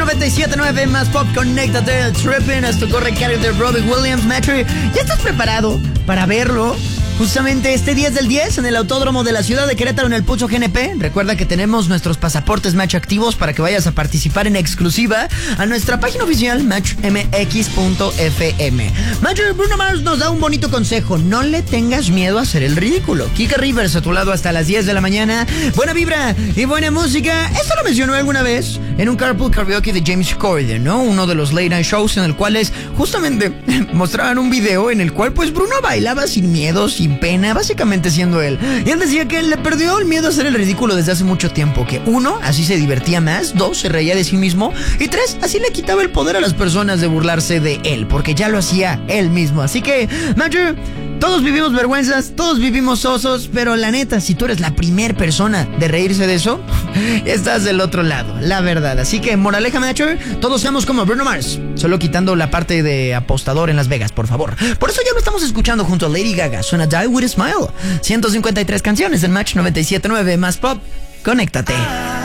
97.9 más pop, conéctate, tripping, esto corre cargo de Robbie Williams, Metro. ¿Ya estás preparado para verlo? Justamente este 10 del 10 en el Autódromo de la Ciudad de Querétaro en el Pulso GNP. Recuerda que tenemos nuestros pasaportes Match activos para que vayas a participar en exclusiva a nuestra página oficial matchmx.fm. Match, Bruno Mars nos da un bonito consejo: no le tengas miedo a hacer el ridículo. Kika Rivers a tu lado hasta las 10 de la mañana. Buena vibra y buena música. Esto lo mencionó alguna vez en un Carpool Karaoke de James Corden, ¿no? Uno de los late night shows en el cual justamente mostraban un video en el cual pues Bruno bailaba sin miedo, sin pena, básicamente siendo él. Y él decía que él le perdió el miedo a hacer el ridículo desde hace mucho tiempo. Que 1, así se divertía más. 2, se reía de sí mismo. Y 3, así le quitaba el poder a las personas de burlarse de él, porque ya lo hacía él mismo. Así que, Matthew, todos vivimos vergüenzas, todos vivimos osos, pero la neta, si tú eres la primer persona de reírse de eso, estás del otro lado, la verdad. Así que, moraleja, Matthew, todos seamos como Bruno Mars, solo quitando la parte de apostador en Las Vegas, por favor. Por eso ya lo estamos escuchando junto a Lady Gaga. Suena Die With A Smile. 153 canciones en Match 97.9 más pop. Conéctate.